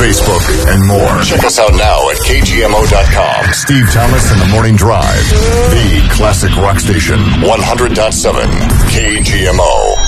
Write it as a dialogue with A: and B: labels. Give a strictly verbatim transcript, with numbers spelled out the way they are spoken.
A: Facebook, and more. Check us out now at K G M O dot com. Steve Thomas and the Morning Drive, the classic rock station, one hundred point seven K G M O.